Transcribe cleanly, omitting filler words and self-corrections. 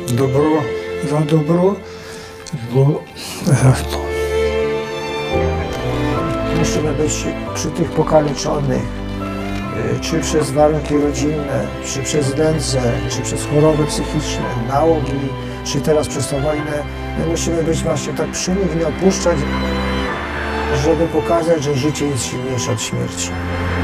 Добро за добро, зло за зло. Musimy być przy tych pokaleczonych, czy przez warunki rodzinne, czy przez nędzę, czy przez choroby psychiczne, nałogi, czy teraz przez tę wojnę. My musimy być właśnie tak przy nich, nie opuszczać, żeby pokazać, że życie jest silniejsze od śmierci.